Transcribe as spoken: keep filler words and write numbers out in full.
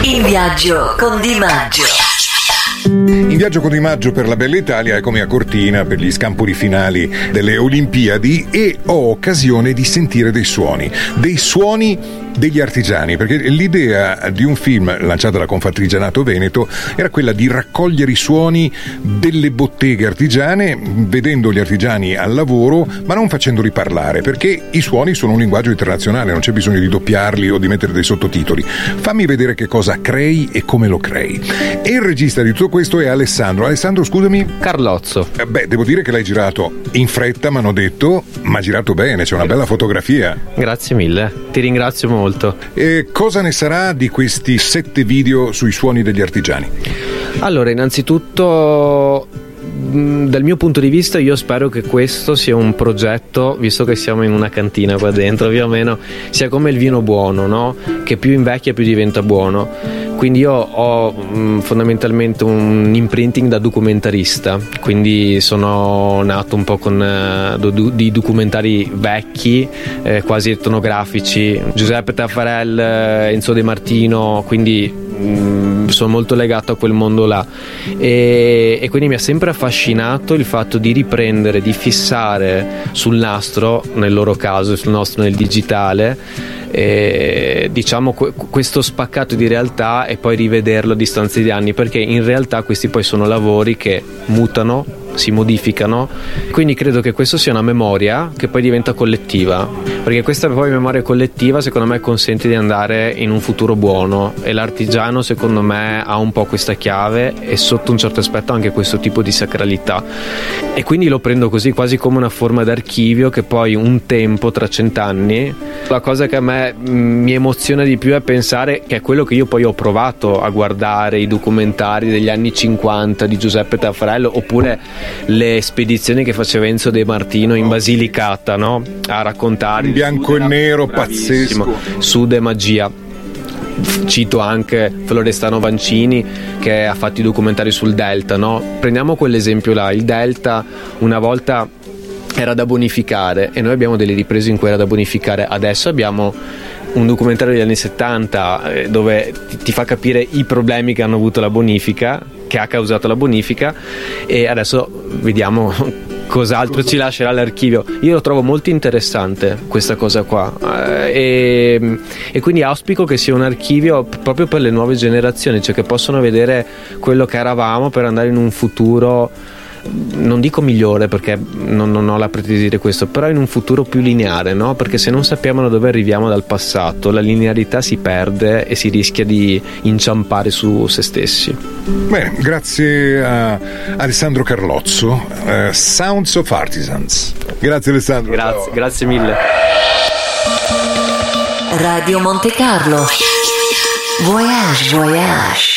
In viaggio con Di Maggio. In viaggio con Di Maggio per la bella Italia, eccomi a Cortina per gli scampoli finali delle Olimpiadi e ho occasione di sentire dei suoni, dei suoni degli artigiani, perché l'idea di un film lanciato da Confartigianato Veneto era quella di raccogliere i suoni delle botteghe artigiane, vedendo gli artigiani al lavoro, ma non facendoli parlare, perché i suoni sono un linguaggio internazionale, non c'è bisogno di doppiarli o di mettere dei sottotitoli. Fammi vedere che cosa crei e come lo crei. E il regista di tutto questo è Alessandro. Alessandro, scusami? Carlozzo. Eh beh, devo dire che l'hai girato in fretta, mi hanno detto, ma girato bene, c'è una bella fotografia. Grazie mille, ti ringrazio molto. E cosa ne sarà di questi sette video sui suoni degli artigiani? Allora, innanzitutto, dal mio punto di vista, io spero che questo sia un progetto, visto che siamo in una cantina qua dentro, più o meno, sia come il vino buono, no? Che più invecchia più diventa buono. Quindi io ho mh, fondamentalmente un imprinting da documentarista, quindi sono nato un po' con eh, do, di documentari vecchi, eh, quasi etnografici, Giuseppe Taffarel, eh, Enzo De Martino, quindi mh, sono molto legato a quel mondo là e, e quindi mi ha sempre affascinato il fatto di riprendere, di fissare sul nastro, nel loro caso, sul nostro nel digitale, e, diciamo questo spaccato di realtà e poi rivederlo a distanza di anni, perché in realtà questi poi sono lavori che mutano, si modificano, quindi credo che questo sia una memoria che poi diventa collettiva, perché questa poi memoria collettiva secondo me consente di andare in un futuro buono e l'artigiano secondo me ha un po' questa chiave e sotto un certo aspetto anche questo tipo di sacralità, e quindi lo prendo così quasi come una forma d'archivio che poi un tempo, tra cent'anni, la cosa che a me mi emoziona di più è pensare che è quello che io poi ho provato a guardare, i documentari degli anni cinquanta di Giuseppe Taffarello oppure le spedizioni che faceva Enzo De Martino in Basilicata, no? A raccontare in bianco e nero, pazzesco, Sud e magia. Cito anche Florestano Vancini che ha fatto i documentari sul Delta, no? Prendiamo quell'esempio là, il Delta una volta era da bonificare e noi abbiamo delle riprese in cui era da bonificare, adesso abbiamo un documentario degli anni settanta eh, dove ti, ti fa capire i problemi che hanno avuto la bonifica, che ha causato la bonifica, e adesso vediamo cos'altro ci lascerà l'archivio. Io lo trovo molto interessante questa cosa qua eh, e, e quindi auspico che sia un archivio proprio per le nuove generazioni, cioè che possono vedere quello che eravamo per andare in un futuro, non dico migliore perché non, non ho la pretesa di dire questo, però in un futuro più lineare, no? Perché se non sappiamo da dove arriviamo dal passato, la linearità si perde e si rischia di inciampare su se stessi. Bene, grazie a Alessandro Carlozzo, uh, Sounds of Artisans. Grazie Alessandro. Grazie, grazie mille. Radio Monte Carlo. Voyage, voyage.